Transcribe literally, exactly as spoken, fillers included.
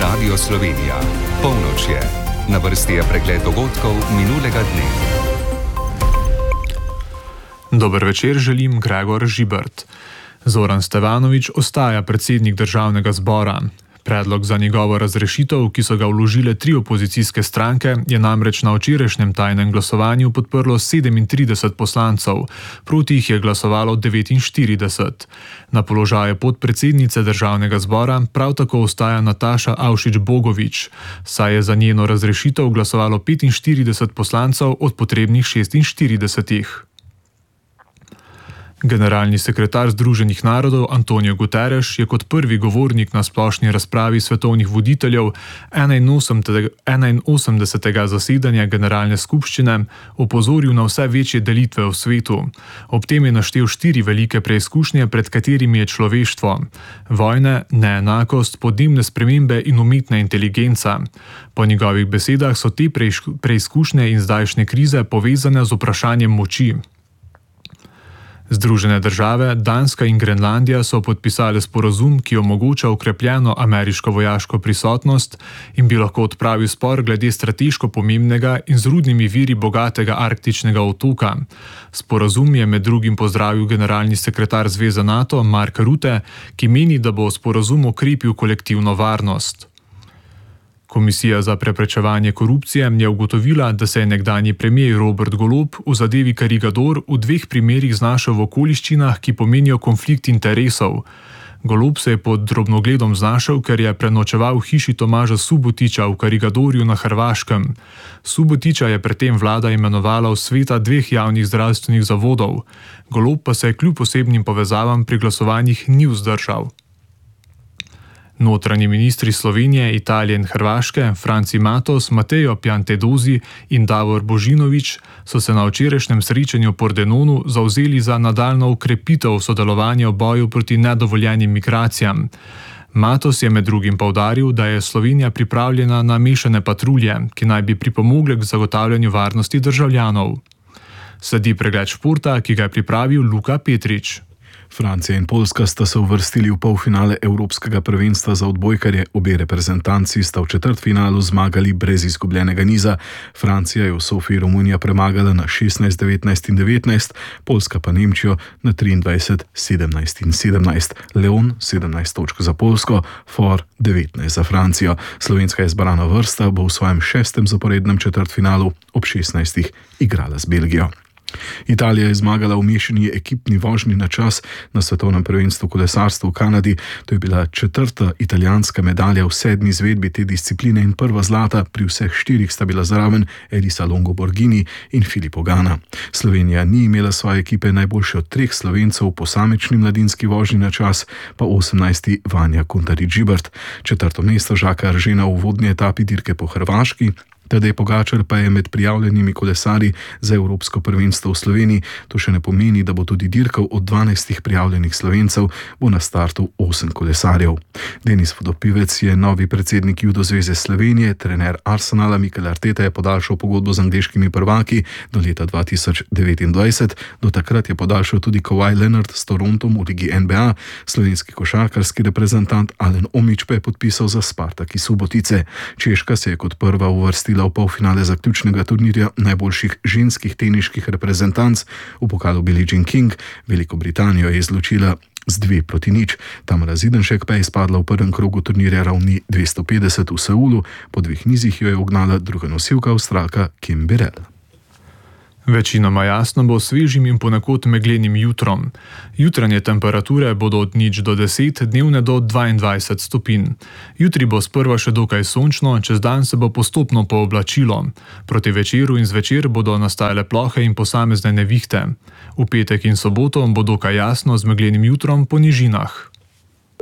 Radio Slovenija. Polnoč je. Na vrsti je pregled dogodkov minulega dne. Dober večer, želim Gregor Žibert. Zoran Stevanović ostaja predsednik državnega zbora. Predlog za njegovo razrešitev, ki so ga vložile tri opozicijske stranke, je namreč na včerajšnjem tajnem glasovanju podprlo sedemintrideset poslancev, proti jih je glasovalo devetinštirideset. Na položaju podpredsednice državnega zbora prav tako ostaja Nataša Avšič Bogovič, saj je za njeno razrešitev glasovalo petinštirideset poslancev od potrebnih šestinštiridesetih. Generalni sekretar Združenih narodov Antonio Guterres je kot prvi govornik na splošni razpravi svetovnih voditeljev enainosemdesetega zasedanja Generalne skupščine opozoril na vse večje delitve v svetu. Ob tem je naštel štiri velike preizkušnje, pred katerimi je človeštvo: vojne, neenakost, podnebne spremembe in umetna inteligenca. Po njegovih besedah so te preizkušnje in zdajšnje krize povezane z vprašanjem moči. Združene države, Danska in Grenlandija so podpisali sporazum, ki omogoča okrepljeno ameriško vojaško prisotnost in bi lahko odpravil spor glede strateško pomembnega in z rudnimi viri bogatega arktičnega otoka. Sporazum je med drugim pozdravil generalni sekretar Zveze NATO Mark Rutte, ki meni, da bo sporazum okrepil kolektivno varnost. Komisija za preprečevanje korupcije je ugotovila, da se je nekdanji premier Robert Golob v zadevi Karigador v dveh primerih znašel v okoliščinah, ki pomenijo konflikt interesov. Golob se je pod drobnogledom znašel, ker je prenočeval v hiši Tomaža Subotića v Karigadorju na Hrvaškem. Subotića je predtem vlada imenovala v sveta dveh javnih zdravstvenih zavodov. Golob pa se je kljub osebnim povezavam pri glasovanjih ni vzdržal. Notranji ministri Slovenije, Italije in Hrvaške, Franci Matos, Matteo Piantedosi in Davor Božinović, so se na včerajšnjem srečanju v Pordenonu zavzeli za nadaljnjo okrepitev sodelovanja v boju proti nedovoljenim migracijam. Matos je med drugim poudaril, da je Slovenija pripravljena na mešane patrulje, ki naj bi pripomogle k zagotavljanju varnosti državljanov. Sledi pregled športa, ki ga je pripravil Luka Petrič. Francija in Poljska sta se uvrstili v polfinale Evropskega prvenstva za odbojkarje. Obe reprezentanci sta v četrtfinalu zmagali brez izgubljenega niza. Francija je v Sofiji Romunija premagala na šestnajst, devetnajst in devetnajst, Poljska pa Nemčijo na triindvajset, sedemnajst in sedemnajst. Leon sedemnajst točk za Poljsko, For devetnajst za Francijo. Slovenska izbrana vrsta bo v svojem šestem zaporednem četrtfinalu ob šestnajstih igrala z Belgijo. Italija je zmagala v mešani ekipni vožnji na čas na svetovnem prvenstvu kolesarstva v Kanadi. To je bila četrta italijanska medalja v sedmi izvedbi te discipline in prva zlata, pri vseh štirih sta bila zraven Elisa Longo Borghini in Filippo Ganna. Slovenija ni imela svoje ekipe, najboljše od treh Slovencev v posamični mladinski vožnji na čas, pa osemnajsti Vanja Kuntarič-Žibert. Četrto mesto Žaka Eržena v uvodni etapi dirke po Hrvaški. Tadej Pogačar pa je med prijavljenimi kolesarji za Evropsko prvenstvo v Sloveniji. To še ne pomeni, da bo tudi dirkal od dvanajstih prijavljenih Slovencev, bo na startu osem kolesarjev. Denis Vodopivec je novi predsednik Judo zveze Slovenije, trener Arsenala Mikel Arteta je podaljšal pogodbo z angleškimi prvaki do leta dva tisoč devetindvajset. Do takrat je podaljšal tudi Kawhi Leonard s Torontom v ligi N B A. Slovenski košarkarski reprezentant Alen Omić pa je podpisal za Spartak iz Subotice. Češka se je kot prva uvrstila v polfinale zaključnega turnirja najboljših ženskih teniških reprezentanc v pokalu Billie Jean King. Veliko Britanijo je izločila z dve proti nič. Tamara Zidenšek pa je izpadla v prvem krogu turnirja ravni dvesto petdeset v Seulu. Po dveh nizih jo je ugnala druga nosilka Avstralka Kim Birrell. Večinoma jasno bo svežim in ponekod meglenim jutrom. Jutranje temperature bodo od nič do deset, dnevne do dvaindvajset stopinj. Jutri bo sprva še dokaj sončno, čez dan se bo postopno pooblačilo. Proti večeru in zvečer bodo nastajale plohe in posamezne nevihte. V petek in soboto bo dokaj jasno z meglenim jutrom po nižinah.